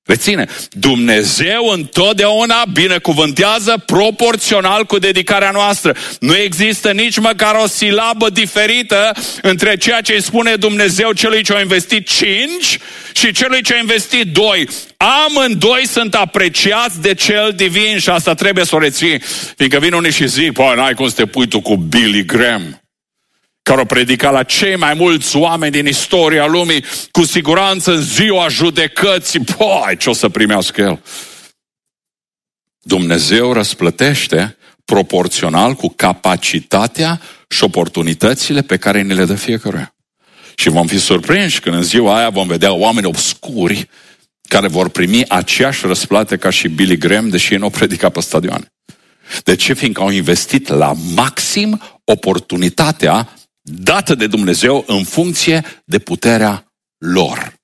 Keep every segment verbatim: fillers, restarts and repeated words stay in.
Reține, Dumnezeu întotdeauna binecuvântează proporțional cu dedicarea noastră. Nu există nici măcar o silabă diferită între ceea ce îi spune Dumnezeu celui ce a investit cinci și celui ce a investit doi. Amândoi sunt apreciați de cel divin și asta trebuie să o reții. Fiindcă vin unii și zic, păi, n-ai cum să te pui tu cu Billy Graham, care o predica la cei mai mulți oameni din istoria lumii, cu siguranță în ziua judecății, păi, ce o să primească el? Dumnezeu răsplătește proporțional cu capacitatea și oportunitățile pe care ne le dă fiecăruia. Și vom fi surprinși când în ziua aia vom vedea oameni obscuri care vor primi aceeași răsplată ca și Billy Graham, deși ei nu o predica pe stadioane. De ce? Fiindcă au investit la maxim oportunitatea dată de Dumnezeu în funcție de puterea lor.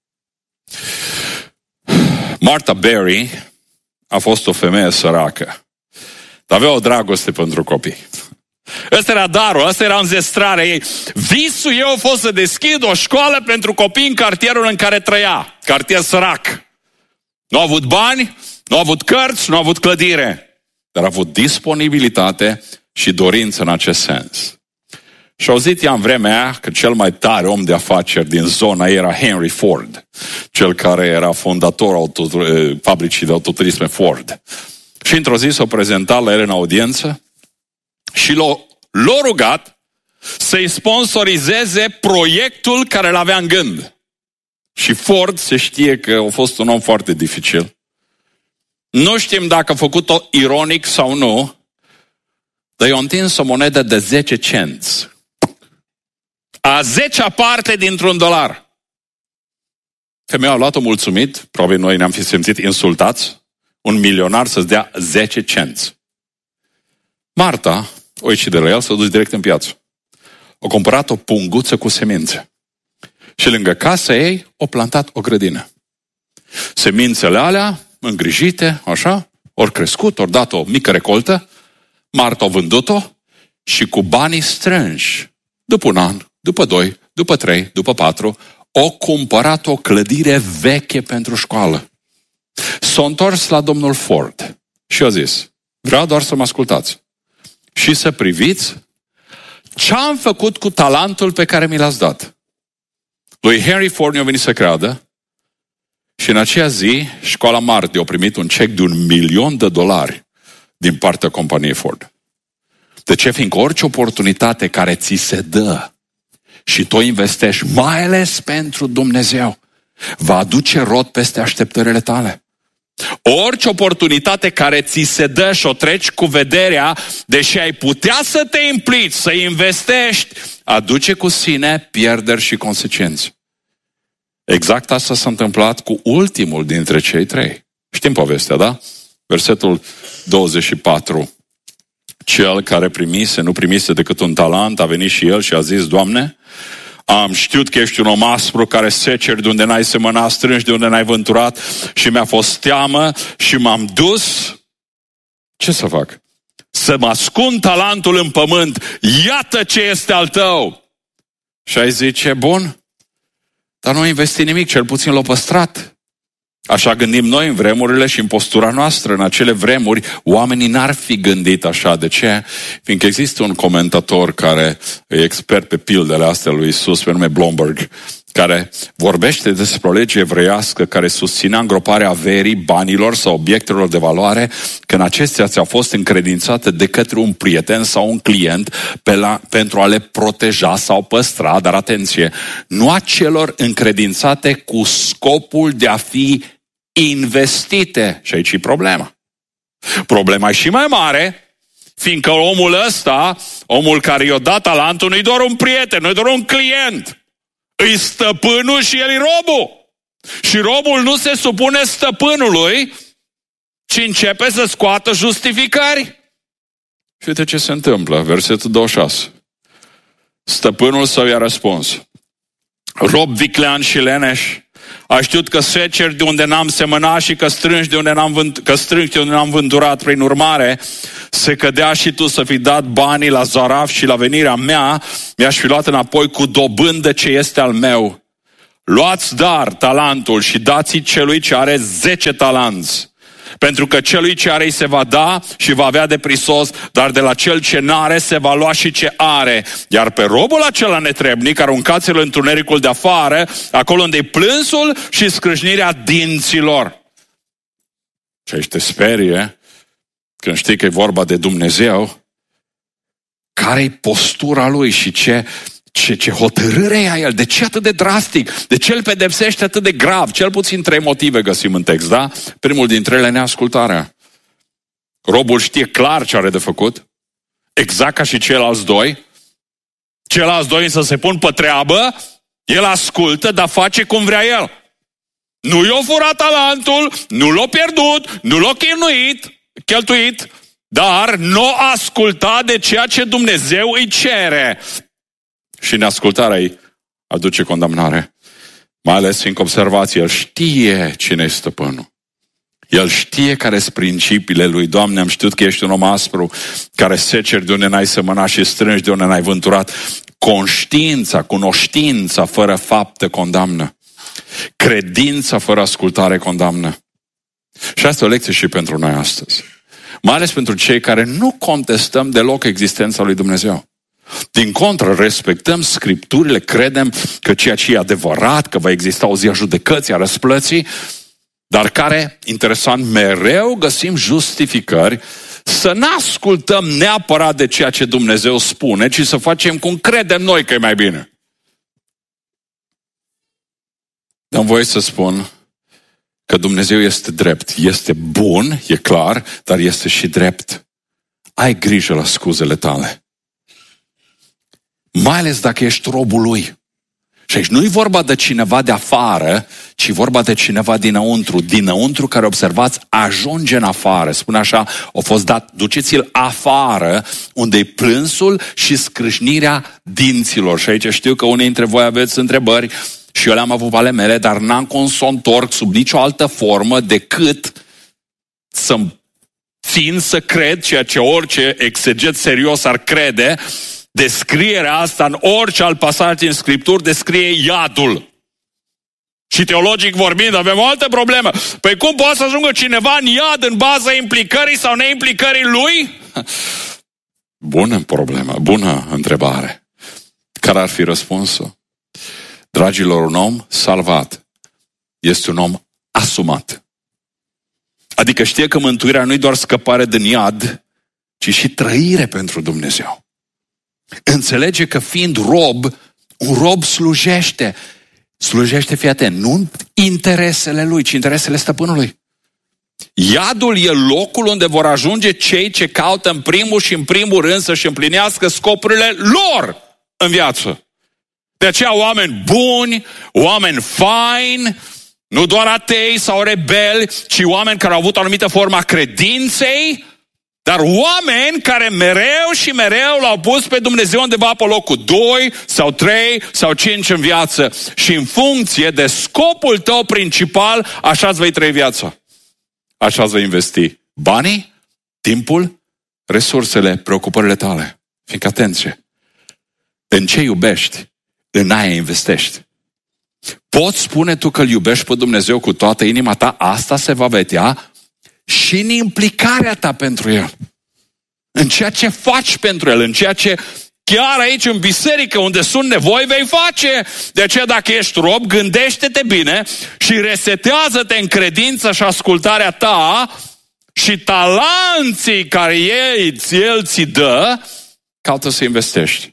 Martha Berry a fost o femeie săracă, dar avea o dragoste pentru copii. Ăsta era darul, ăsta era înzestrarea ei. Visul ei a fost să deschid o școală pentru copii în cartierul în care trăia, cartier sărac. Nu a avut bani, nu a avut cărți, nu a avut clădire, dar a avut disponibilitate și dorință în acest sens. Și auzit ea în vremea aia că cel mai tare om de afaceri din zona era Henry Ford, cel care era fondatorul fabricii de autoturisme Ford. Și într-o zi s-a prezentat la el în audiență și l-a, l-a rugat să-i sponsorizeze proiectul care l-avea în gând. Și Ford se știe că a fost un om foarte dificil. Nu știm dacă a făcut-o ironic sau nu, dar i-a întins o monedă de zece cenți. A zecea parte dintr-un dolar. Femeia a luat-o mulțumit, probabil noi ne-am fi simțit insultați, un milionar să-ți dea zece cenți. Marta o ieși de la el, s-a dus direct în piață. A cumpărat o punguță cu semințe. Și lângă casa ei a plantat o grădină. Semințele alea, îngrijite, așa, ori crescut, ori dat o mică recoltă. Marta a vândut-o și cu banii strânși, după un an, după doi, după trei, după patru, o cumpărat o clădire veche pentru școală. S-a întors la domnul Ford și a zis, vreau doar să mă ascultați și să priviți ce am făcut cu talentul pe care mi l-ați dat. Lui Henry Ford ne-a venit să creadă și în aceea zi școala Marti a primit un cec de un milion de dolari din partea companiei Ford. De ce? Fiindcă orice oportunitate care ți se dă și tu investești, mai ales pentru Dumnezeu, va aduce rod peste așteptările tale. Orice oportunitate care ți se dă și o treci cu vederea, deși ai putea să te implici, să investești, aduce cu sine pierderi și consecințe. Exact asta s-a întâmplat cu ultimul dintre cei trei. Știm povestea, da? Versetul douăzeci și patru. Cel care primise, nu primise decât un talent, a venit și el și a zis, Doamne, am știut că ești un om aspru care seceri de unde n-ai semănat, strângi de unde n-ai vânturat și mi-a fost teamă și m-am dus. Ce să fac? Să mă ascund talentul în pământ. Iată ce este al tău. Și ai zice, bun, dar nu a investit nimic, cel puțin l-a păstrat. Așa gândim noi în vremurile și în postura noastră. În acele vremuri, oamenii n-ar fi gândit așa. De ce? Fiindcă există un comentator care e expert pe pildele astea lui Iisus, pe nume Blomberg, care vorbește despre o lege evreiască care susținea îngroparea averii, banilor sau obiectelor de valoare, când acestea ți-au fost încredințate de către un prieten sau un client pe la, pentru a le proteja sau păstra, dar atenție, nu a celor încredințate cu scopul de a fi investite. Și aici e problema. Problema e și mai mare, fiindcă omul ăsta, omul care i-a dat talentul, nu-i doar un prieten, nu-i doar un client. Îi stăpânul și el e robul. Și robul nu se supune stăpânului, ci începe să scoată justificări. Și uite ce se întâmplă, versetul douăzeci și șase. Stăpânul său i-a răspuns, rob viclean și leneș, a știut că seceri de unde n-am semănat și că strângi de unde n-am, vânt, că strângi de unde n-am vânturat. Prin urmare, se cădea și tu să fi dat banii la zaraf și la venirea mea, mi-aș fi luat înapoi cu dobândă ce este al meu. luați dar talentul și dați-i celui ce are zece talanți. Pentru că celui ce are îi se va da și va avea de prisos, dar de la cel ce n-are se va lua și ce are. Iar pe robul acela netrebnic aruncați-l în întunericul de afară, acolo unde e plânsul și scrâșnirea dinților. Și aici te sperie, când știi că e vorba de Dumnezeu, care-i postura lui și ce... Ce, ce hotărâre e a el, de ce atât de drastic, de ce îl pedepsește atât de grav? Cel puțin trei motive găsim în text, da? Primul dintre ele, neascultarea. Robul știe clar ce are de făcut, exact ca și ceilalți doi. Ceilalți doi însă se pun pe treabă, el ascultă, dar face cum vrea el. Nu i-a furat talentul, nu l-a pierdut, nu l-a chinuit, cheltuit, dar nu a ascultat de ceea ce Dumnezeu îi cere. Și neascultarea ei aduce condamnare. Mai ales fiindcă observați, el știe cine e stăpânul. El știe care sunt principiile lui. Doamne, am știut că ești un om aspru, care seceri de unde n-ai sămănat și strângi de unde n-ai vânturat. Conștiința, cunoștința fără faptă condamnă. Credința fără ascultare condamnă. Și asta e o lecție și pentru noi astăzi. Mai ales pentru cei care nu contestăm deloc existența lui Dumnezeu. Din contră, respectăm Scripturile, credem că ceea ce e adevărat, că va exista o zi a judecății, a răsplății, dar care, interesant, mereu găsim justificări să nu ascultăm neapărat de ceea ce Dumnezeu spune, ci să facem cum credem noi că e mai bine. Dăm voie să spun că Dumnezeu este drept, este bun, e clar, dar este și drept. Ai grijă la scuzele tale. Mai ales dacă ești robul lui. Și aici nu e vorba de cineva de afară, ci vorba de cineva dinăuntru. Dinăuntru care, observați, ajunge în afară. Spune așa, a fost dat, duceți-l afară, unde e plânsul și scrâșnirea dinților. Și aici știu că unii dintre voi aveți întrebări și eu le-am avut ale mele, dar n-am cum să o întorc sub nicio altă formă decât să-mi țin să cred ceea ce orice exeget serios ar crede. Descrierea asta în orice alt pasaj din Scripturi descrie iadul. Și teologic vorbind avem o altă problemă. Păi cum poate să ajungă cineva în iad în baza implicării sau neimplicării lui? Bună problemă, bună întrebare. Care ar fi răspunsul? Dragilor, un om salvat este un om asumat. Adică știe că mântuirea nu e doar scăpare din iad, ci și trăire pentru Dumnezeu. Înțelege că fiind rob, un rob slujește. Slujește, fii atent, nu interesele lui, ci interesele stăpânului. Iadul e locul unde vor ajunge cei ce caută în primul și în primul rând să-și împlinească scopurile lor în viață. De aceea oameni buni, oameni faini, nu doar atei sau rebeli, ci oameni care au avut o anumită formă a credinței, dar oameni care mereu și mereu l-au pus pe Dumnezeu undeva pe locul doi sau trei sau cinci în viață. Și în funcție de scopul tău principal, așa îți vei trăi viața. Așa îți vei investi banii, timpul, resursele, preocupările tale. Fiindcă, atenție, în ce iubești, în aia investești. Poți spune tu că îl iubești pe Dumnezeu cu toată inima ta, asta se va vedea și în implicarea ta pentru El. În ceea ce faci pentru El, în ceea ce chiar aici în biserică unde sunt nevoi vei face. De aceea dacă ești rob, gândește-te bine și resetează-te în credință și ascultarea ta și talanții care El, El ți dă, caută să investești.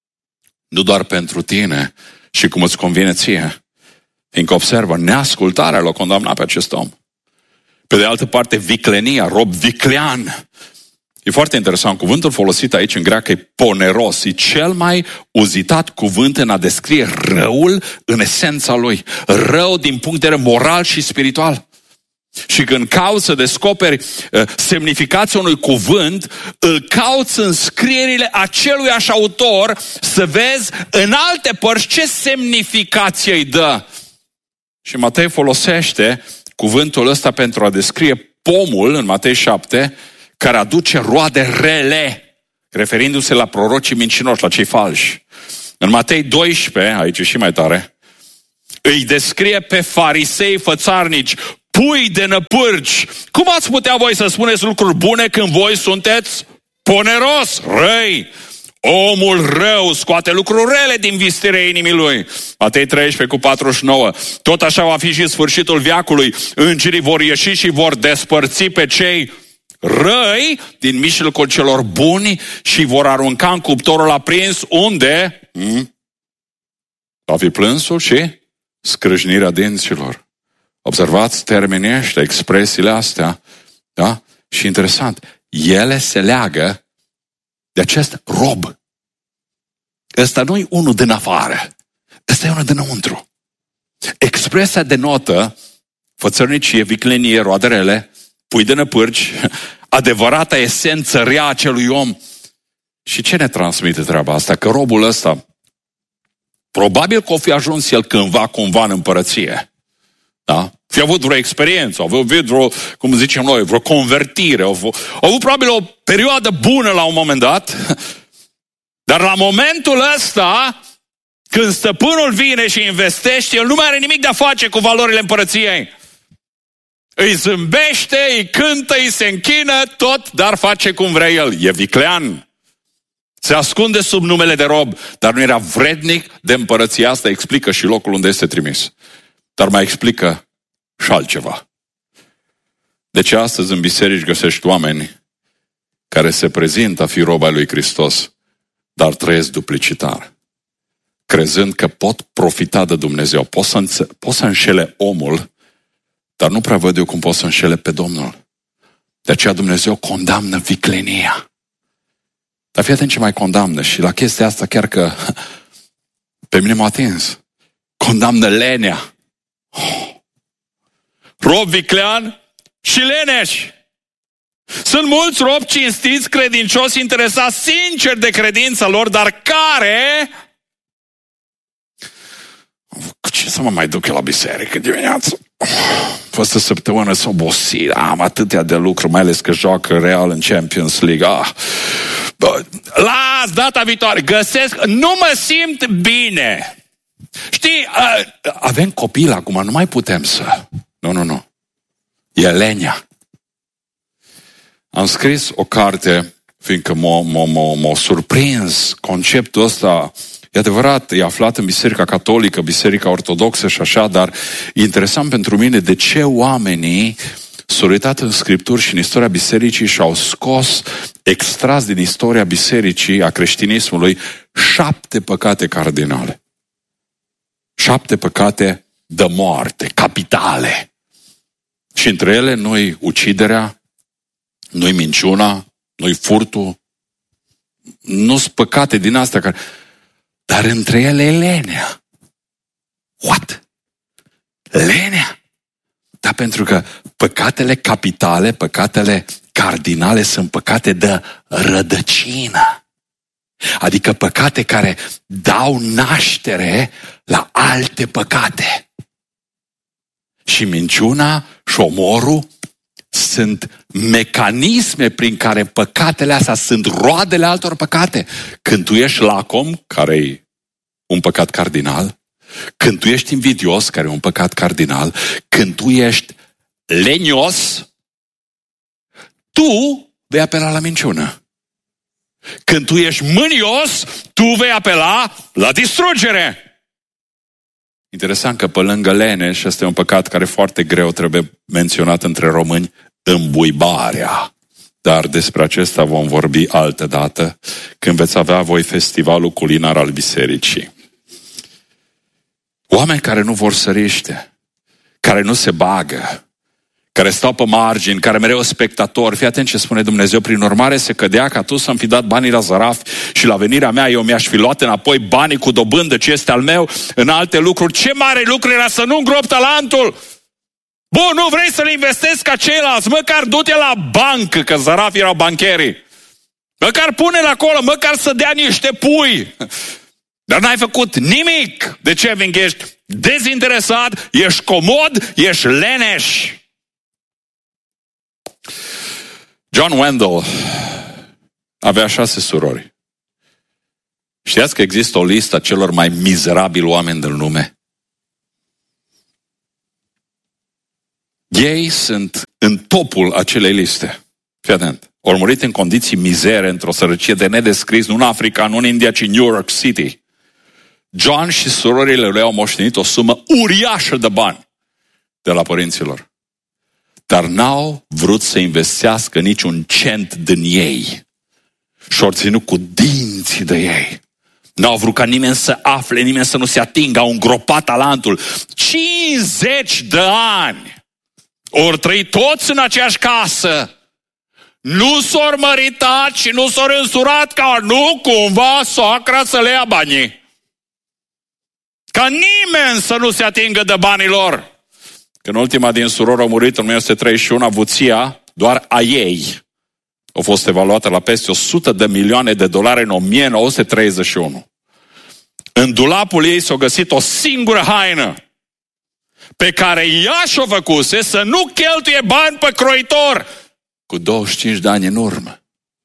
Nu doar pentru tine și cum îți convine ție. Fiindcă observă, neascultarea l-a condamnat pe acest om. Pe de altă parte, viclenia, rob viclean. E foarte interesant, cuvântul folosit aici în greacă e poneros. E cel mai uzitat cuvânt în a descrie răul în esența lui. Rău din punct de vedere moral și spiritual. Și când cauți să descoperi uh, semnificația unui cuvânt, îl cauți în scrierile aceluiași autor să vezi în alte părți ce semnificație îi dă. Și Matei folosește cuvântul ăsta pentru a descrie pomul, în Matei șapte, care aduce roade rele, referindu-se la prorocii mincinoși, la cei falși. În Matei doisprezece, aici e și mai tare, îi descrie pe farisei fățarnici, pui de năpârci. Cum ați putea voi să spuneți lucruri bune când voi sunteți poneros, răi? Omul rău scoate lucruri rele din vistirea inimii lui. Matei treisprezece cu patruzeci și nouă. Tot așa va fi și sfârșitul veacului. Îngerii vor ieși și vor despărți pe cei răi din mijlocul celor buni și vor arunca în cuptorul aprins unde hmm? va fi plânsul și scrâșnirea dinților. Observați termenii ăștia, expresiile astea, da? Și interesant, ele se leagă de acest rob. Ăsta nu e unul din afară, ăsta e unul dinăuntru. Expresia denotă fățărnicie, viclenie, roaderele, pui de năpârci, adevărata esență rea a acelui om. Și ce ne transmite treaba asta? Că robul ăsta, probabil că o fi ajuns el cândva, cumva în împărăție. Da? Fi avut vreo experiență, au avut vreo, cum zicem noi, vreo convertire, au avut, au avut probabil o perioadă bună la un moment dat, dar la momentul ăsta, când stăpânul vine și investește, el nu mai are nimic de a face cu valorile împărăției. Îi zâmbește, îi cântă, îi se închină, tot, dar face cum vrea el. E viclean. Se ascunde sub numele de rob, dar nu era vrednic de împărăția asta, explică și locul unde este trimis. Dar mai explică și altceva. Deci astăzi în biserici găsești oameni care se prezintă a fi robi ai lui Hristos, dar trăiesc duplicitar, crezând că pot profita de Dumnezeu. Pot să, înțe- pot să înșele omul, dar nu prea văd eu cum pot să înșele pe Domnul. De aceea Dumnezeu condamnă viclenia. Dar fii atent ce mai condamnă și la chestia asta chiar că pe mine m-a atins. Condamnă lenea. Oh. Rob viclean și leneși. Sunt mulți robi cinstiți, credincioși, interesați sincer de credința lor, dar care... Ce să mă mai duc eu la biserică dimineață? Fostă săptămână s-a obosit, am atâtea de lucru, mai ales că joacă Real în Champions League. Ah. Bă, las data viitoare, găsesc, nu mă simt bine. Știi, avem copil acum, nu mai putem să... Nu, nu, nu. E lenia. Am scris o carte, fiindcă m-a, m-a, m-a, m-a surprins conceptul ăsta. E adevărat, e aflat în Biserica Catolică, Biserica Ortodoxă și așa, dar e interesant pentru mine de ce oamenii s-au uitat în Scripturi și în istoria Bisericii și au scos, extras din istoria Bisericii, a creștinismului, șapte păcate cardinale. Șapte păcate de moarte, capitale. Și între ele nu-i uciderea, nu-i minciuna, nu-i furtul, nu-s păcate din astea care... Dar între ele e lenea. What? Lenea? Dar pentru că păcatele capitale, păcatele cardinale sunt păcate de rădăcină. Adică păcate care dau naștere la alte păcate. Și minciuna și omorul sunt mecanisme prin care păcatele astea sunt roadele altor păcate. Când tu ești lacom, care e un păcat cardinal, când tu ești invidios, care e un păcat cardinal, când tu ești lenios, tu vei apela la minciună. Când tu ești mânios, tu vei apela la distrugere. Interesant că pe lângă lene, și ăsta e un păcat care foarte greu trebuie menționat între români, îmbuibarea. Dar despre acesta vom vorbi altă dată, când veți avea voi festivalul culinar al bisericii. Oameni care nu vor săriște, care nu se bagă, care stau pe margini, care mereu spectatori. Fii atent ce spune Dumnezeu. Prin urmare se cădea ca tu să-mi fi dat banii la zaraf și la venirea mea eu mi-aș fi luat înapoi banii cu dobândă ce este al meu în alte lucruri. Ce mare lucru era să nu îngrop talentul! Bun, nu vrei să-l investezi ca ceilalți, măcar du-te la bancă, că zarafii erau bancherii. Măcar pune-l acolo, măcar să dea niște pui. Dar n-ai făcut nimic. De ce? Fiindcă ești dezinteresat, ești comod, ești leneș. John Wendell avea șase surori. Știați că există o listă a celor mai mizerabili oameni din lume? Ei sunt în topul acelei liste. Fii atent. Au murit în condiții mizere, într-o sărăcie de nedescris, nu în Africa, nu în India, ci în New York City. John și surorile lui au moștenit o sumă uriașă de bani de la părinților. Dar n-au vrut să investească niciun cent din ei. Și-au ținut cu dinții de ei. N-au vrut ca nimeni să afle, nimeni să nu se atingă, au îngropat talentul. cincizeci de ani ori trăit toți în aceeași casă. Nu s-au măritat și nu s-au însurat ca nu cumva soacra să le ia banii. Ca nimeni să nu se atingă de banii lor. Când ultima din surori a murit în o mie nouă sute treizeci și unu, avuția doar a ei a fost evaluată la peste o sută de milioane de dolari în o mie nouă sute treizeci și unu. În dulapul ei s-a găsit o singură haină pe care ea și-o făcuse să nu cheltuie bani pe croitor cu douăzeci și cinci de ani în urmă.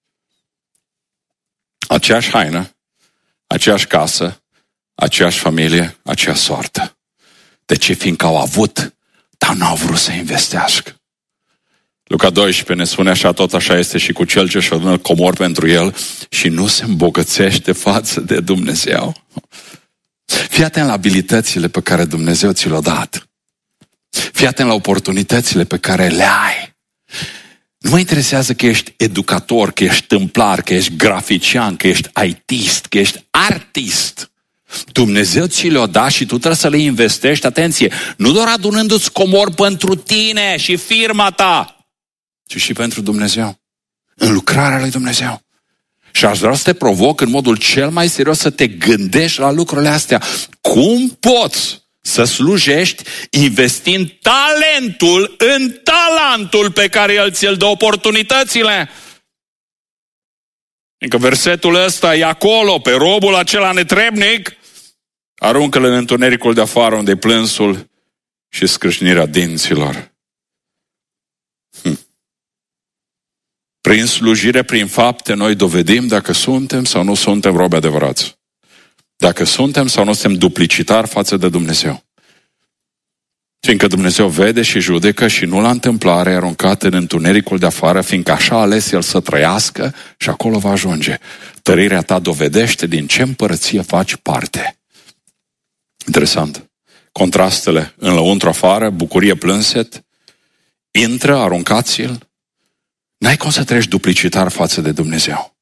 Aceeași haină, aceeași casă, aceeași familie, aceeași soartă. De ce? Fiindcă au avut, dar n-au vrut să investească. Luca doisprezece ne spune așa, tot așa este și cu cel ce își adună comori pentru el și nu se îmbogățește față de Dumnezeu. Fii atent la abilitățile pe care Dumnezeu ți le-a dat. Fii atent la oportunitățile pe care le ai. Nu mă interesează că ești educator, că ești tâmplar, că ești grafician, că ești artist, că ești artist. Dumnezeu ți le-a dat și tu trebuie să le investești, atenție, nu doar adunându-ți comori pentru tine și firma ta, ci și pentru Dumnezeu, în lucrarea lui Dumnezeu. Și aș vrea să te provoc în modul cel mai serios să te gândești la lucrurile astea. Cum poți să slujești investind talentul în talentul pe care El ți-l dă, oportunitățile? Încă versetul ăsta e acolo, pe robul acela netrebnic, aruncă-l în întunericul de afară unde e plânsul și scrâșnirea dinților. Hm. Prin slujire, prin fapte, noi dovedim dacă suntem sau nu suntem robi adevărați. Dacă suntem sau nu suntem duplicitari față de Dumnezeu. Fiindcă Dumnezeu vede și judecă și nu la întâmplare e aruncat în întunericul de afară, fiindcă așa a ales El să trăiască și acolo va ajunge. Tărirea ta dovedește din ce împărăție faci parte. Interesant. Contrastele în lăuntru afară, bucurie plânset, intră, aruncați-l. N-ai cum să treci duplicitar față de Dumnezeu.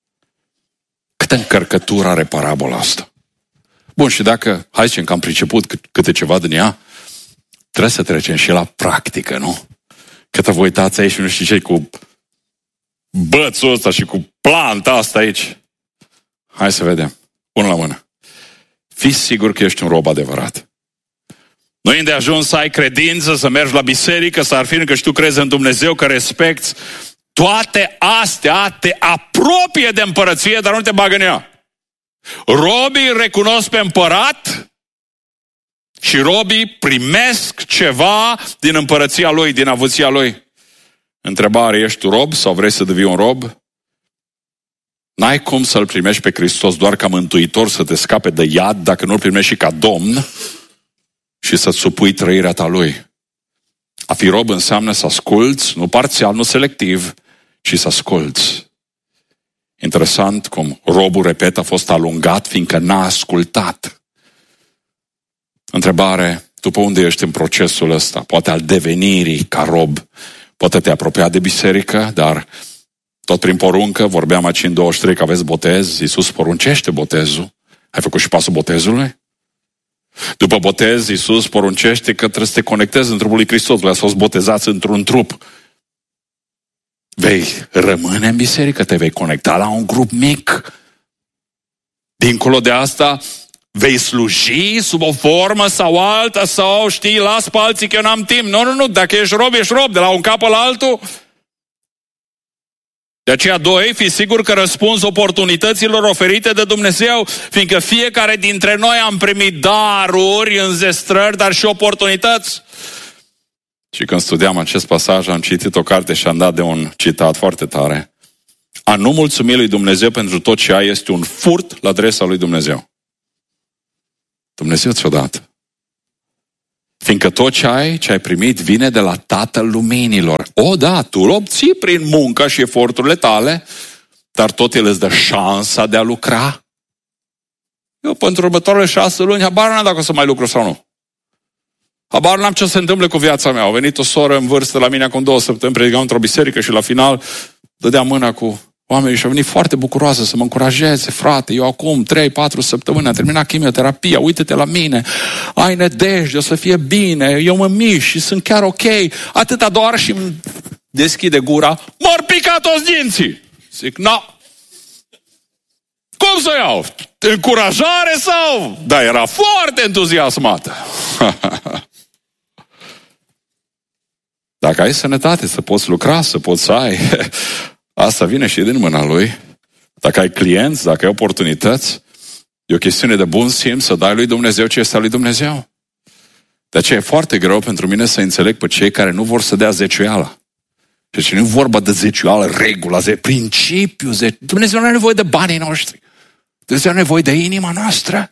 Câtă încărcătură are parabola asta. Bun, și dacă, hai zicem că am priceput câte ceva din ea, trebuie să trecem și la practică, nu? Câtă vă uitați aici și nu știu ce cu bățul ăsta și cu planta asta aici. Hai să vedem. Pun la mână. Fii sigur că ești un rob adevărat. Nu e de ajuns să ai credință, să mergi la biserică, să afirmi că și tu crezi în Dumnezeu, că respecti. Toate astea te apropie de împărăție, dar nu te bagă în ea. Robii recunosc pe împărat și robii primesc ceva din împărăția lui, din avuția lui. Întrebare, ești tu rob sau vrei să devii un rob? N-ai cum să-L primești pe Hristos doar ca mântuitor, să te scape de iad, dacă nu-L primești și ca Domn și să-ți supui trăirea ta Lui. A fi rob înseamnă să asculți, nu parțial, nu selectiv, ci să asculți. Interesant cum robul, repet, a fost alungat fiindcă n-a ascultat. Întrebare, tu pe unde ești în procesul ăsta? Poate al devenirii ca rob, poate te apropia de biserică, dar tot prin poruncă, vorbeam aici în douăzeci și trei că aveți botez, Iisus poruncește botezul. Ai făcut și pasul botezului? După botez, Iisus poruncește că trebuie să te conectezi în trupul lui Hristos. Voi ați fost botezați într-un trup. Vei rămâne în biserică, te vei conecta la un grup mic. Dincolo de asta, vei sluji sub o formă sau alta sau știi, las pe alții că eu n-am timp. Nu, nu, nu, dacă ești rob, ești rob, de la un cap la altul. De aceea, doi, fii sigur că răspunzi oportunităților oferite de Dumnezeu, fiindcă fiecare dintre noi am primit daruri, înzestrări, dar și oportunități. Și când studiam acest pasaj, am citit o carte și am dat de un citat foarte tare. A nu mulțumi lui Dumnezeu pentru tot ce ai este un furt la adresa lui Dumnezeu. Dumnezeu ți-o dat. Fiindcă tot ce ai, ce ai primit, vine de la Tatăl Luminilor. O, da, tu îl obții prin munca și eforturile tale, dar tot El îți dă șansa de a lucra. Eu, pentru următoarele șase luni, habar n-am dacă o să mai lucru sau nu. Habar n-am ce se întâmplă cu viața mea. A venit o soră în vârstă la mine acum două săptămâni, predicam într-o biserică și la final dădea mâna cu oamenii și a venit foarte bucuroasă să mă încurajeze. Frate, eu acum trei patru săptămâni am terminat chimioterapia, uite-te la mine, ai nădejde, o să fie bine, eu mă mișc și sunt chiar ok. Atâta doar și îmi deschide gura, m-ar pica toți dinții. Zic, no. Cum să iau? Încurajare sau? Da, era foarte entuziasmată. Dacă ai sănătate, să poți lucra, să poți să ai, asta vine și din mâna Lui. Dacă ai clienți, dacă ai oportunități, e o chestiune de bun simț să dai lui Dumnezeu ce este al lui Dumnezeu. De aceea e foarte greu pentru mine să înțeleg pe cei care nu vor să dea zeciuiala. Deci nu e vorba de zeciuială, regula, de principiu. Zeci... Dumnezeu nu are nevoie de banii noștri. Dumnezeu are nevoie de inima noastră.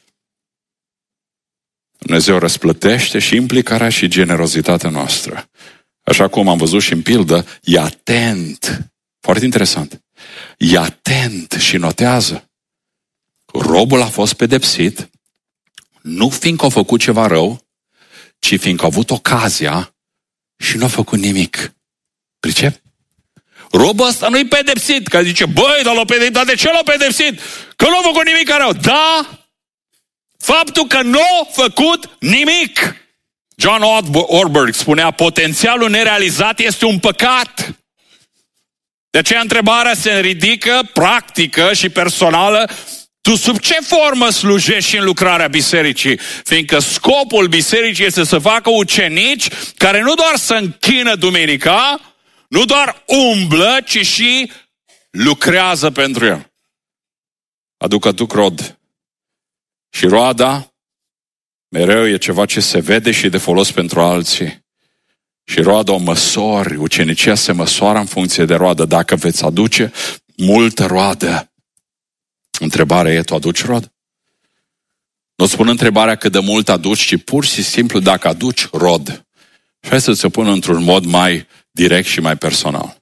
Dumnezeu răsplătește și implicarea și generozitatea noastră. Așa cum am văzut și în pildă, e atent. Foarte interesant. E atent și notează. Robul a fost pedepsit, nu fiindcă a făcut ceva rău, ci fiindcă a avut ocazia și nu a făcut nimic. Pricep? Robul ăsta nu-i pedepsit, că zice, băi, dar l-a pedepsit, dar de ce l-a pedepsit? Că nu a făcut nimic rău. Da, faptul că nu a făcut nimic. John Ortberg spunea, potențialul nerealizat este un păcat. De aceea întrebarea se ridică, practică și personală, tu sub ce formă slujești în lucrarea bisericii? Fiindcă scopul bisericii este să facă ucenici care nu doar să închină duminica, nu doar umblă, ci și lucrează pentru El. Aduc, aduc rod. Și roada mereu e ceva ce se vede și de folos pentru alții. Și roada o măsori, ucenicia se măsoară în funcție de roadă. Dacă veți aduce multă roadă, întrebarea e, tu aduci rod? Nu spun întrebarea cât de mult aduci, ci pur și simplu dacă aduci rod. Și hai să ți-o pun într-un mod mai direct și mai personal.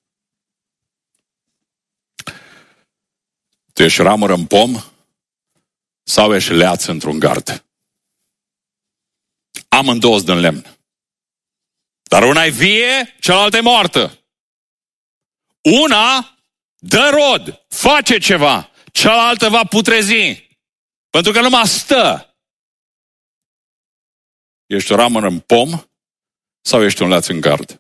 Tu ești ramură în pom sau ești leaț într-un gard? Amândouă din lemn. Dar una e vie, cealaltă e moartă. Una dă rod, face ceva, cealaltă va putrezi. Pentru că numai stă. Ești o ramură în pom sau ești un leaț în gard?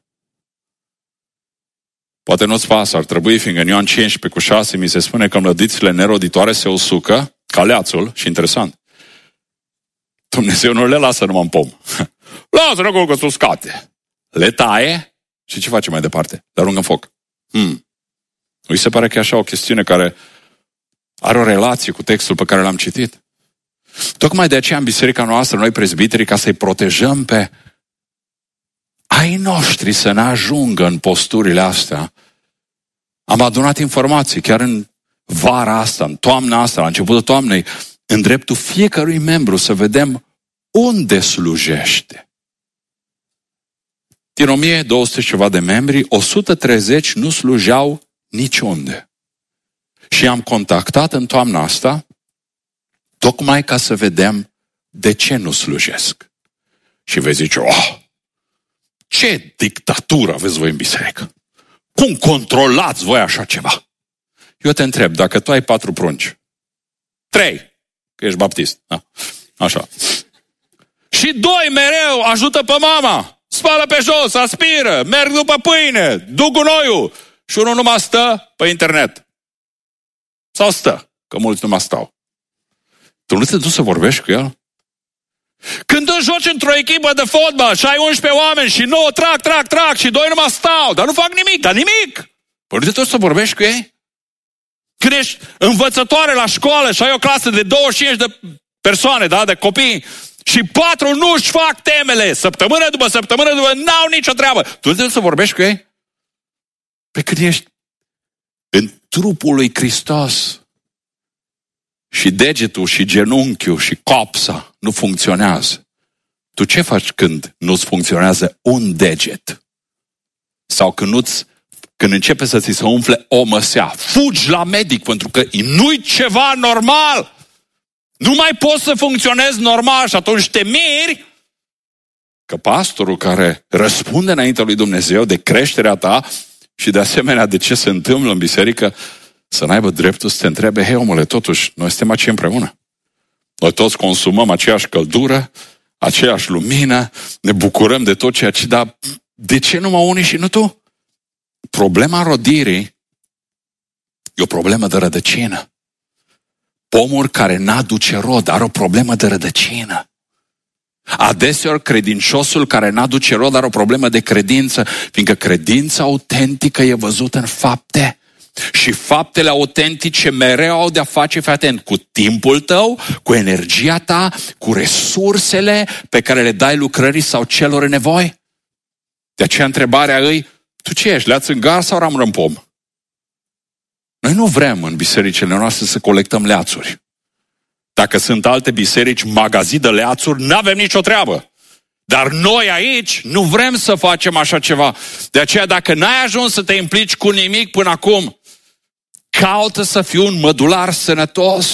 Poate nu-ți pasă, ar trebui, fiindcă în Ioan cincisprezece cu șase mi se spune că mlădițile neroditoare se usucă, ca leațul, și interesant. Dumnezeu nu le lasă numai în pom. Lasă-le acolo că sunt uscate. Le taie și ce face mai departe? Le aruncă în foc. Hmm. Mi se pare că e așa o chestiune care are o relație cu textul pe care l-am citit. Tocmai de aceea în biserica noastră, noi prezbiterii, ca să-i protejăm pe ai noștri să ne ajungă în posturile astea, am adunat informații chiar în vara asta, în toamna asta, la începutul toamnei, în dreptul fiecărui membru să vedem unde slujește. Din o mie două sute ceva de membri, o sută treizeci nu slujeau niciunde. Și am contactat în toamna asta tocmai ca să vedem de ce nu slujesc. Și vei zice, oh, ce dictatură aveți voi în biserică? Cum controlați voi așa ceva? Eu te întreb, dacă tu ai patru prunci, trei, că ești baptist, da? Așa. Și doi mereu ajută pe mama, spală pe jos, aspiră, merg după pâine, duc gunoiul, și unul numai stă pe internet. Sau stă, că mulți nu mai stau. Tu nu te duci să vorbești cu el? Când tu joci într-o echipă de fotbal și ai unsprezece oameni și nouă trag, trag, trag și doi nu mai stau, dar nu fac nimic, dar nimic. Păi nu te duci să vorbești cu ei? Când ești învățătoare la școală și ai o clasă de douăzeci și cinci de persoane, da, de copii, și patru nu-și fac temele, săptămână după săptămână după, n-au nicio treabă. Tu nu te duci să vorbești cu ei? Pe când ești în trupul lui Hristos și degetul și genunchiul și copsa nu funcționează. Tu ce faci când nu-ți funcționează un deget? Sau când, nu-ți, când începe să ți se umfle o măsea? Fugi la medic pentru că nu-i ceva normal. Nu mai poți să funcționezi normal și atunci te miri că pastorul care răspunde înaintea lui Dumnezeu de creșterea ta și de asemenea de ce se întâmplă în biserică, să n-aibă dreptul să te întrebe, hei omule, totuși, noi suntem aici împreună. Noi toți consumăm aceeași căldură, aceeași lumină, ne bucurăm de tot ceea ce, dar de ce numai unii și nu tu? Problema rodirii e o problemă de rădăcină. Pomul care n-aduce rod are o problemă de rădăcină. Adeseori credinciosul care n-aduce rod are o problemă de credință, fiindcă credința autentică e văzută în fapte. Și faptele autentice mereu au de-a face, fii atent, cu timpul tău, cu energia ta, cu resursele pe care le dai lucrării sau celor în nevoie. De aceea întrebarea îi, tu ce ești, leaț în gar sau ramură în pom? Noi nu vrem în bisericile noastre să colectăm leațuri. Dacă sunt alte biserici, magazii de leațuri, n-avem nicio treabă. Dar noi aici nu vrem să facem așa ceva. De aceea dacă n-ai ajuns să te implici cu nimic până acum, caută să fii un mădular sănătos.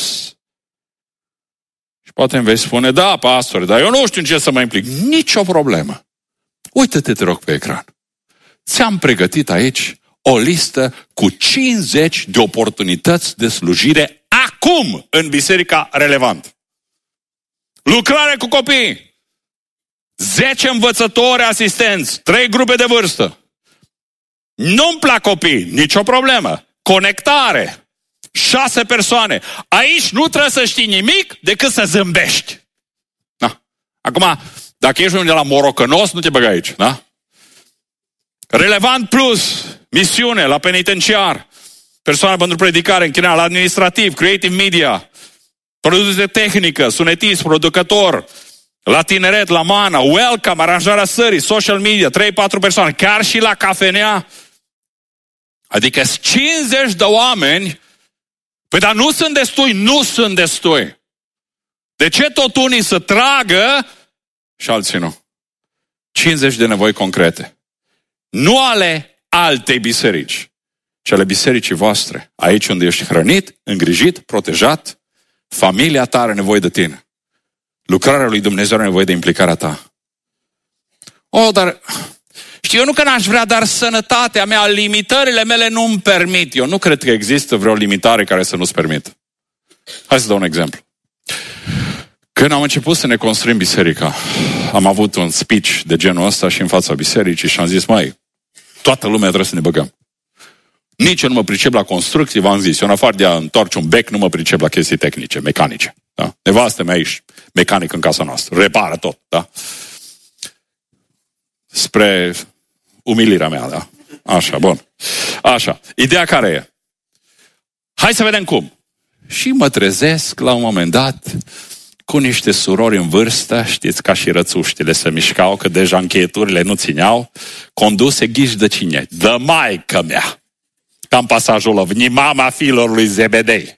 Și poate îmi vei spune, da, pastore, dar eu nu știu în ce să mă implic. Nicio problemă. Uită-te, te rog, pe ecran. Ți-am pregătit aici o listă cu cincizeci de oportunități de slujire acum în Biserica Relevant. Lucrare cu copii. zece învățători asistenți, trei grupe de vârstă. Nu-mi plac copii, nicio problemă. Conectare. șase persoane. Aici nu trebuie să știi nimic decât să zâmbești. Da. Acum, dacă ești unul de la morocănos, nu te băga aici, da? Relevant Plus, misiune la penitenciar, persoane pentru predicare, închinare, la administrativ, creative media, produse de tehnică, sunetist, producător, la tineret, la mana, welcome, aranjarea sării, social media, trei patru persoane, chiar și la cafenea. Adică cincizeci de oameni, păi dar nu sunt destui, nu sunt destui. De ce tot unii să tragă și alții nu? cincizeci de nevoi concrete. Nu ale altei biserici, ci ale bisericii voastre. Aici unde ești hrănit, îngrijit, protejat, familia ta are nevoie de tine. Lucrarea lui Dumnezeu are nevoie de implicarea ta. Oh, dar știu, eu nu că n-aș vrea, dar sănătatea mea, limitările mele nu-mi permit. Eu nu cred că există vreo limitare care să nu-ți permit. Hai să dau un exemplu. Când am început să ne construim biserica, am avut un speech de genul ăsta și în fața bisericii și am zis, măi, toată lumea trebuie să ne băgăm. Nici eu nu mă pricep la construcții, v-am zis. Eu în afară de a întoarce un bec, nu mă pricep la chestii tehnice, mecanice. Da? Nevastă mea aici, mecanic în casa noastră, repară tot. Da? Spre umilirea mea, da? Așa, bun. Așa, ideea care e? Hai să vedem cum. Și mă trezesc la un moment dat cu niște surori în vârstă, știți, ca și rățuștile se mișcau, că deja încheieturile nu țineau, conduse ghiși de cine? De maică mea. Cam pasajul ăla, ni mama fiilor lui Zebedei.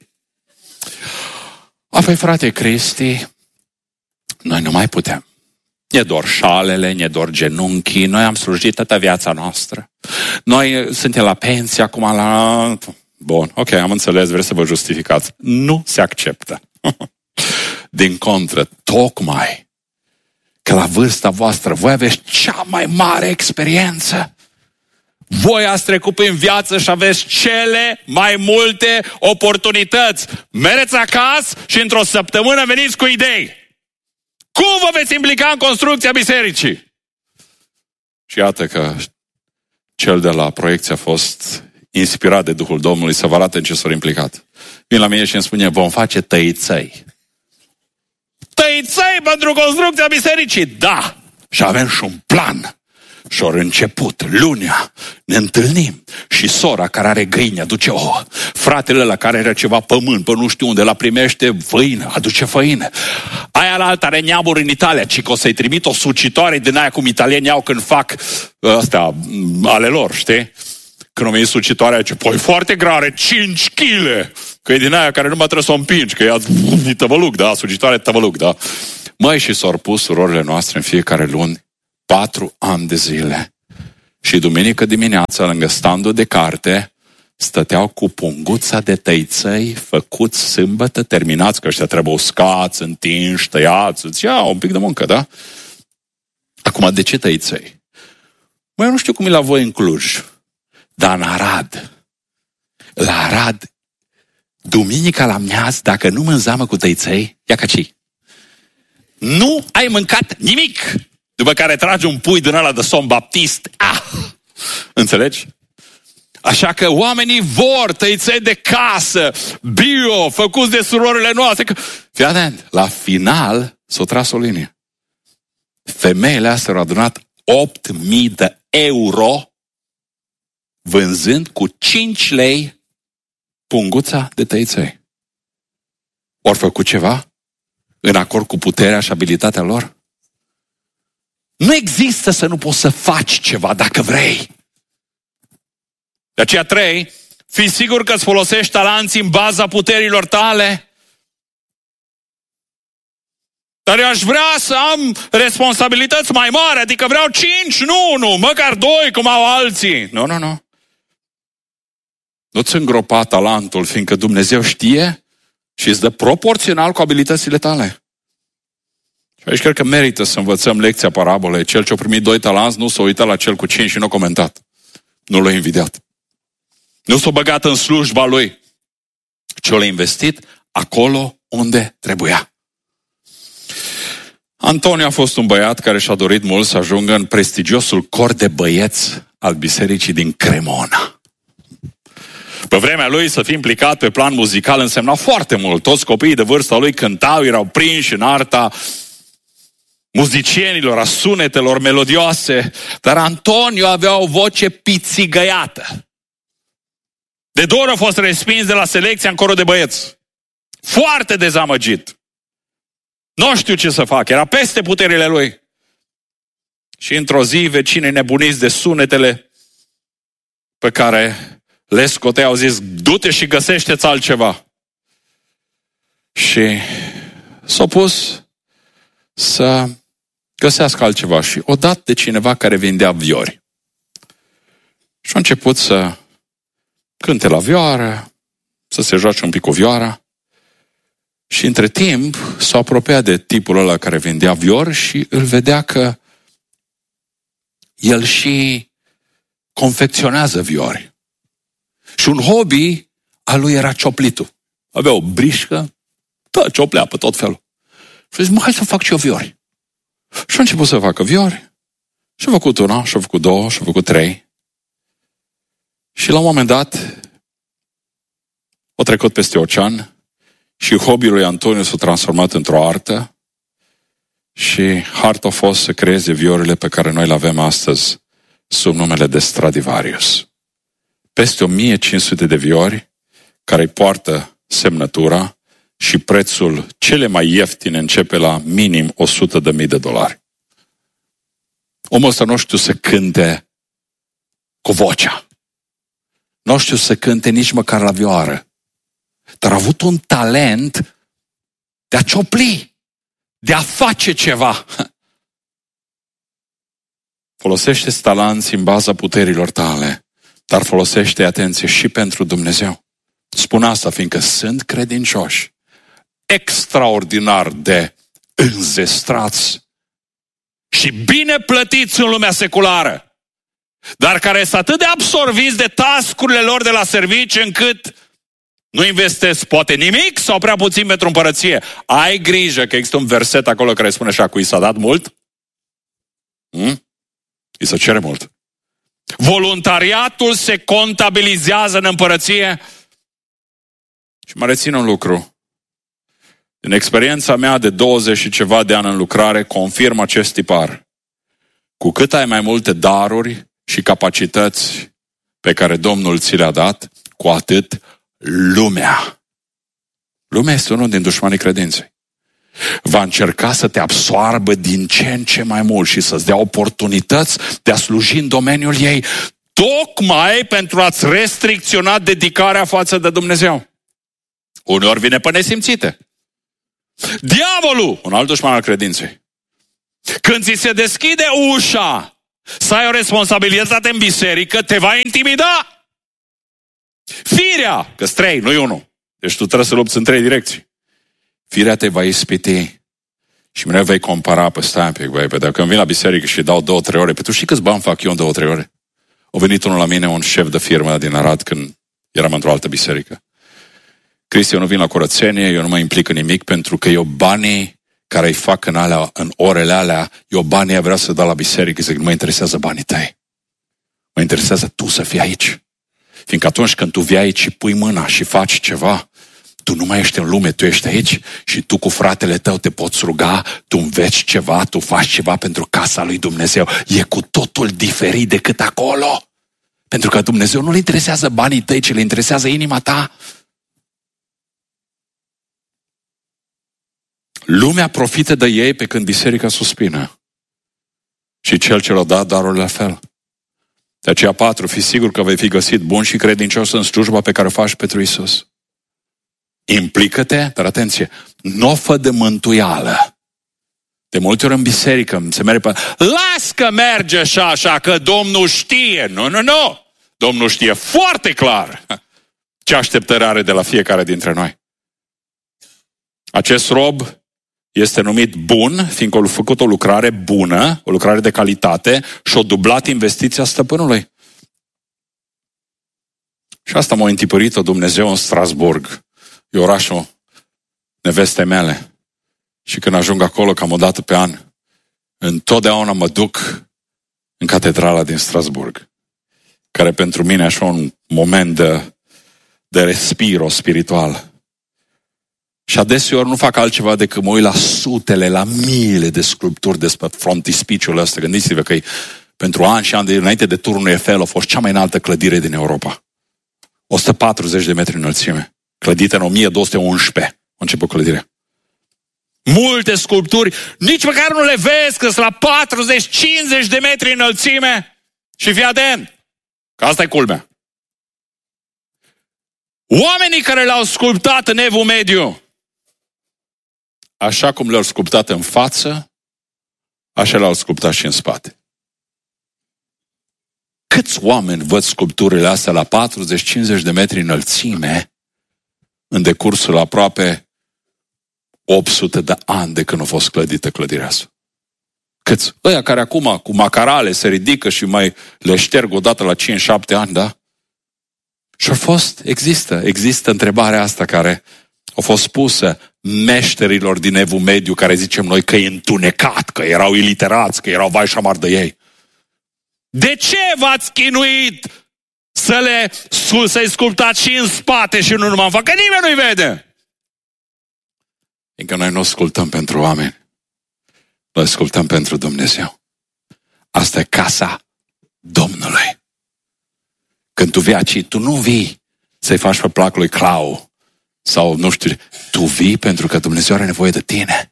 Apoi, frate Cristi, noi nu mai putem. Ne dor șalele, ne dor genunchii, noi am slujit toată viața noastră. Noi suntem la pensie, acum la... Bun, ok, am înțeles, vreți să vă justificați. Nu se acceptă. Din contră, tocmai că la vârsta voastră voi aveți cea mai mare experiență. Voi ați trecut prin viață și aveți cele mai multe oportunități. Mereți acasă și într-o săptămână veniți cu idei. Cum vă veți implica în construcția bisericii? Și iată că cel de la proiecție a fost inspirat de Duhul Domnului să vă arate în ce s-a implicat. Vine la mine și îmi spune, vom face tăițăi. Tăițăi pentru construcția bisericii? Da! Și avem și un plan. Și-or început, lunea, ne întâlnim și sora care are găini aduce ouă, fratele ăla care are ceva pământ, pe nu știu unde, la primește făină, aduce făină. Aia la alta are neamuri în Italia, ci că o să-i trimit o sucitoare din aia cum italieni au când fac astea ale lor, știi? Când o venit sucitoarea, zice, păi foarte grea, are cinci kilograme, că e din aia care nu mai trebuie să o împingi, că e tăvăluc, da, sucitoare tăvăluc, da. Măi, și s-au pus surorile noastre în fiecare luni, patru ani de zile. Și duminică dimineața, lângă standul de carte, stăteau cu punguța de tăiței făcuți sâmbătă, terminați, că ăștia trebuie uscați, întinși, tăiați, îți ia un pic de muncă, da? Acum, de ce tăiței? Măi, eu nu știu cum e la voi în Cluj, dar în Arad, la Arad, duminica la miaz, dacă nu mânzamă cu tăiței, ia caci. Nu ai mâncat nimic! După care tragi un pui din ăla de somn baptist. Ah! Înțelegi? Așa că oamenii vor tăiței de casă, bio, făcuți de surorile noastre. Fii atent, la final s-o tras o linie. Femeile astea au adunat opt mii de euro vânzând cu cinci lei punguța de tăiței. Ori făcut ceva în acord cu puterea și abilitatea lor? Nu există să nu poți să faci ceva dacă vrei. De aceea, trei, fii sigur că îți folosești talanții în baza puterilor tale. Dar eu aș vrea să am responsabilități mai mari, adică vreau cinci, nu unu, măcar doi, cum au alții. Nu, nu, nu. Nu-ți îngropa talentul, fiindcă Dumnezeu știe și îți dă proporțional cu abilitățile tale. Și aici cred că merită să învățăm lecția parabolei. Cel ce-a primit doi talanți nu s-a uitat la cel cu cinci și nu a comentat. Nu l-a invidiat. Nu s-a băgat în slujba lui, ci l-a investit acolo unde trebuia. Antonio a fost un băiat care și-a dorit mult să ajungă în prestigiosul cor de băieți al bisericii din Cremona. Pe vremea lui să fii implicat pe plan muzical însemna foarte mult. Toți copiii de vârsta lui cântau, erau prinși în arta muzicienilor, a sunetelor melodioase, dar Antonio avea o voce pițigăiată. De două ori a fost respins de la selecția în corul de băieți. Foarte dezamăgit. Nu știu ce să fac, era peste puterile lui. Și într-o zi, vecinii nebuniți de sunetele pe care le scoteau, au zis, du-te și găsește-ți altceva. Și s-a pus să găsească altceva și o dat de cineva care vindea viori. Și a început să cânte la vioară, să se joace un pic cu vioara. Și între timp s-a apropiat de tipul ăla care vendea viori și îl vedea că el și confecționează viori. Și un hobby al lui era cioplitul. Avea o brișcă, da, cioplea pe tot felul. Și a zis, mă, hai să fac și eu viori. Și a început să facă viori. Și a făcut una, și a făcut două, și a făcut trei. Și la un moment dat a trecut peste ocean și hobby-ul lui Antonio s-a transformat într-o artă și arta a fost să creeze viorile pe care noi le avem astăzi sub numele de Stradivarius. Peste o mie cinci sute de viori care îi poartă semnătura și prețul cele mai ieftine începe la minim o sută de mii de dolari. Omul ăsta nu știu să cânte cu vocea. Nu știu să cânte nici măcar la vioară. Dar a avut un talent de a ciopli, de a face ceva. Folosește-ți talenții în baza puterilor tale, dar folosește, atenție, și pentru Dumnezeu. Spun asta fiindcă sunt credincioși extraordinar de înzestrați și bine plătiți în lumea seculară, dar care sunt atât de absorbiți de task-urile lor de la serviciu încât nu investesc poate nimic sau prea puțin pentru împărăție. Ai grijă că există un verset acolo care spune așa, cui s-a dat mult, hmm? îi se cere mult. Voluntariatul se contabilizează în împărăție. Și mă rețin un lucru. Din experiența mea de douăzeci și ceva de ani în lucrare, confirm acest tipar. Cu cât ai mai multe daruri și capacități pe care Domnul ți le-a dat, cu atât lumea. Lumea este unul din dușmanii credinței. Va încerca să te absoarbă din ce în ce mai mult și să-ți dea oportunități de a sluji în domeniul ei, tocmai pentru a-ți restricționa dedicarea față de Dumnezeu. Uneori vine pe nesimțite. Diavolul, un alt dușman al credinței. Când ți se deschide ușa să ai o responsabilitate în biserică, te va intimida. Firea, că-s trei, nu-i unul. Deci tu trebuie să lupți în trei direcții. Firea te va ispiti și mereu vei compara pe stai un pic, băi, pe dacă îmi vin la biserică și dau două, trei ore, pe tu știi câți bani fac eu în două, trei ore? A venit unul la mine, un șef de firmă din Arad, când eram într-o altă biserică. Cristi, eu nu vin la curățenie, eu nu mă implic în nimic, pentru că eu banii care îi fac în, alea, în orele alea, eu banii vreau să dau la biserică. Zic, nu mă interesează banii tăi. Mă interesează tu să fii aici. Fiindcă atunci când tu vii aici și pui mâna și faci ceva, tu nu mai ești în lume, tu ești aici și tu cu fratele tău te poți ruga, tu înveți ceva, tu faci ceva pentru casa lui Dumnezeu. E cu totul diferit decât acolo. Pentru că Dumnezeu nu le interesează banii tăi, ci le interesează inima ta. Lumea profită de ei pe când biserica suspină. Și cel ce l-a dat darul la fel. De aceea, patru, fii sigur că vei fi găsit bun și credincios în slujba pe care o faci pentru Iisus. Implică-te, dar atenție, nu fă de mântuială. De multe ori în biserică se merge pe... Las că merge așa, așa, că Domnul știe. Nu, nu, nu. Domnul știe foarte clar ce așteptări are de la fiecare dintre noi. Acest rob este numit bun, fiindcă a făcut o lucrare bună, o lucrare de calitate și a dublat investiția stăpânului. Și asta m-a întipărit-o Dumnezeu în Strasburg. E orașul nevestei mele. Și când ajung acolo, cam o dată pe an, întotdeauna mă duc în catedrala din Strasburg, care pentru mine e așa un moment de, de respiro spiritual. Și adeseori nu fac altceva decât mă uit la sutele, la miile de sculpturi despre frontispiciul ăsta. Gândiți-vă că pentru ani și ani de înainte de turnul Eiffel a fost cea mai înaltă clădire din Europa. o sută patruzeci de metri înălțime. Clădită în o mie două sute unsprezece. A început clădirea. Multe sculpturi, nici măcar nu le vezi, că sunt la patruzeci cincizeci de metri înălțime. Și fii atent, că asta e culmea. Oamenii care le-au sculptat în Evul Mediu, așa cum le-au sculptat în față, așa le-au sculptat și în spate. Câți oameni văd sculpturile astea la patruzeci cincizeci de metri înălțime în decursul aproape opt sute de ani de când a fost clădită clădirea asta? Câți? Ăia care acum cu macarale se ridică și mai le șterg odată la cinci șapte ani, da? Și a fost, există, există întrebarea asta care a fost pusă meșterilor din Evul Mediu, care zicem noi că e întunecat, că erau iliterați, că erau vai și amar de ei. De ce v-ați chinuit să le, să-i sculptați și în spate și nu numai în față? Că nimeni nu-i vede. Încă noi nu ascultăm pentru oameni. Noi ascultăm pentru Dumnezeu. Asta e casa Domnului. Când tu vii aici, tu nu vii să-i faci pe placul lui Clau sau nu știu, tu vii pentru că Dumnezeu are nevoie de tine.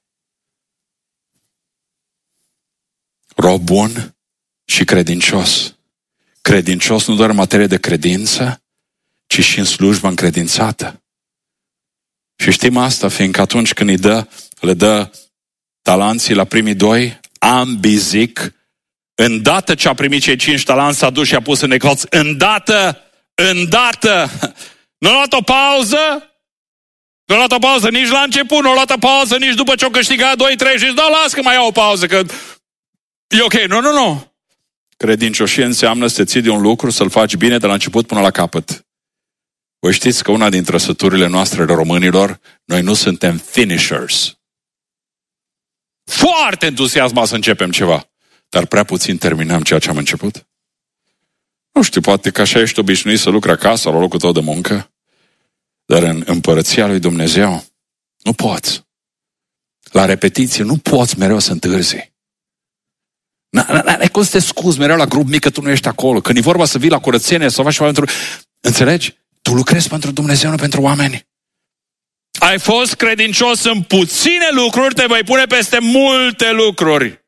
Rob bun și credincios. Credincios nu doar în materie de credință, ci și în slujba încredințată. Și știm asta, fiindcă atunci când îi dă, le dă talanții la primii doi, ambii zic, îndată ce a primit cei cinci talanți, s-a dus și a pus în negoț, îndată, îndată. Nu a luat o pauză, nu a luat o pauză nici la început, nu a luat o pauză nici după ce o câștigat doi trei și zice, da, las că mai iau o pauză, că e ok. Nu, nu, nu. Credincioșie înseamnă să te ții de un lucru, să-l faci bine de la început până la capăt. Voi știți că una din trăsăturile noastre de românilor, noi nu suntem finishers. Foarte entuziasmați să începem ceva, dar prea puțin terminăm ceea ce am început. Nu știu, poate că așa ești obișnuit să lucri acasă, la locul tău de muncă, dar în împărăția lui Dumnezeu nu poți. La repetiție nu poți mereu să întârzi. N-ai cum să te scuzi mereu la grup mic că tu nu ești acolo. Când e vorba să vii la curățenie, să faci ceva pentru... Înțelegi? Tu lucrezi pentru Dumnezeu, nu pentru oameni. Ai fost credincios în puține lucruri, te vei pune peste multe lucruri.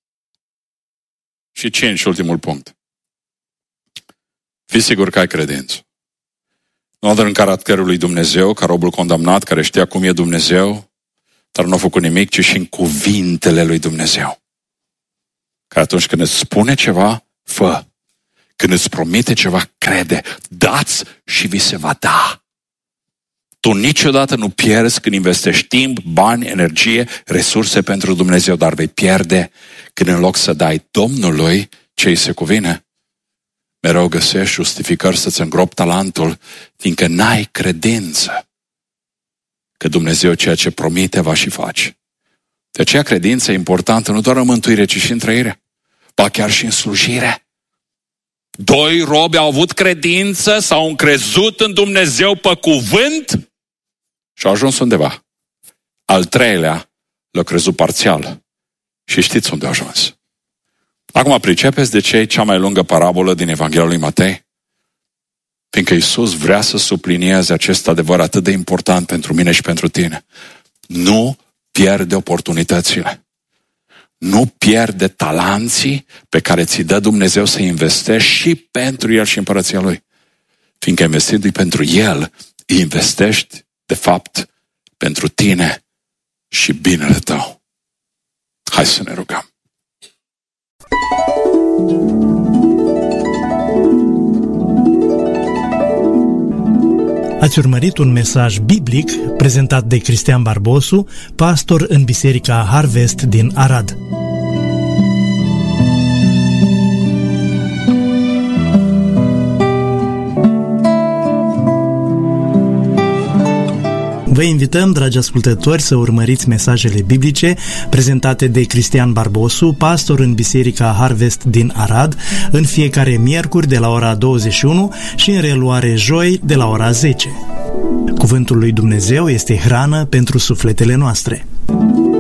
Și cinci, ultimul punct. Fii sigur că ai credință. Nu doar în caracterul lui Dumnezeu, ca robul condamnat, care știa cum e Dumnezeu, dar nu a făcut nimic, ci și în cuvintele lui Dumnezeu. Că atunci când îți spune ceva, fă. Când îți promite ceva, crede. Dați și vi se va da. Tu niciodată nu pierzi când investești timp, bani, energie, resurse pentru Dumnezeu, dar vei pierde când în loc să dai Domnului ce îi se cuvine, mereu găsești justificări să-ți îngropi talentul, fiindcă n-ai credință că Dumnezeu ceea ce promite va și face. De aceea credința e importantă nu doar în mântuire, ci și în trăire, ba chiar și în slujire. Doi robi au avut credință, s-au încrezut în Dumnezeu pe cuvânt și au ajuns undeva. Al treilea l-a crezut parțial. Și știți unde a ajuns. Acum pricepeți de ce e cea mai lungă parabolă din Evanghelia lui Matei? Fiindcă Iisus vrea să sublinieze acest adevăr atât de important pentru mine și pentru tine. Nu pierde oportunitățile. Nu pierde talanții pe care ți dă Dumnezeu să investești și pentru El și împărăția Lui. Fiindcă investindu-i pentru El, îi investești, de fapt, pentru tine și binele tău. Hai să ne rugăm. Ați urmărit un mesaj biblic prezentat de Cristian Barbosu, pastor în Biserica Harvest din Arad. Vă invităm, dragi ascultători, să urmăriți mesajele biblice prezentate de Cristian Barbosu, pastor în Biserica Harvest din Arad, în fiecare miercuri de la ora douăzeci și unu și în reluare joi de la ora zece. Cuvântul lui Dumnezeu este hrană pentru sufletele noastre.